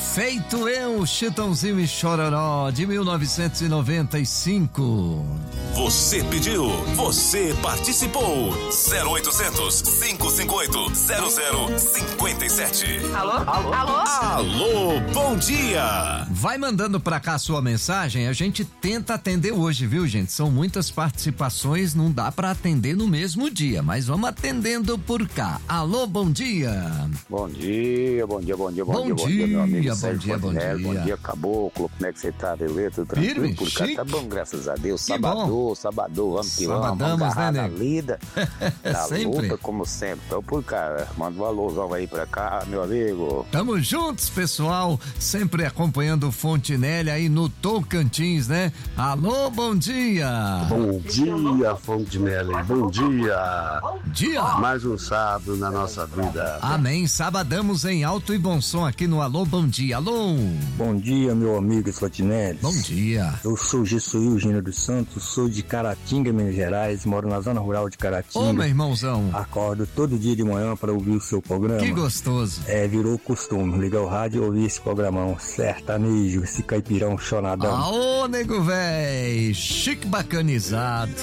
Feito eu, Chitãozinho e Chororó, de 1995. Você pediu, você participou. 0800 558 0057. Alô? Alô? Alô? Alô, bom dia. Vai mandando pra cá a sua mensagem, a gente tenta atender hoje, viu, gente? São muitas participações, não dá pra atender no mesmo dia, mas vamos atendendo por cá. Alô, bom dia. Bom dia, bom dia, bom dia, bom dia, Bom bom dia, meu amigo. dia, Sérgio bom dia. Fontenelle. Bom dia, Caboclo. Como é que você tá, beleza? Tudo tranquilo? Firme, Por cá chique. tá bom, graças a Deus. Que bom. Sabadão, vamos que vamos. Sabadamos, Vamos agarrar né, na nego? lida, na Sempre. luta, como sempre. Então, por cá, manda um alôzão aí pra cá, meu amigo. Tamo juntos, pessoal, sempre acompanhando o Fontenelle aí no Tocantins, né? Alô, bom dia. Bom dia, Fontenelle. Bom dia. Dia. Mais um sábado na nossa vida. Amém, sabadamos em alto e bom som aqui no Alô, bom dia. Alô. Bom dia, meu amigo Fontenelle. Bom dia. Eu sou Gessuí Eugênio dos Santos, sou de Caratinga, Minas Gerais, moro na zona rural de Caratinga. Ô, meu irmãozão. Acordo todo dia de manhã para ouvir o seu programa. Que gostoso. Virou costume, ligar o rádio e ouvir esse programão sertanejo, esse caipirão chonadão. Aô, nego véi, chique bacanizado.